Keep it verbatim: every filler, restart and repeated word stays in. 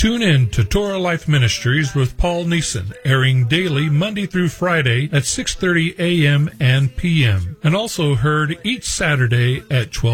Tune in to Torah Life Ministries with Paul Neeson, airing daily Monday through Friday at six thirty a.m. and p m, and also heard each Saturday at twelve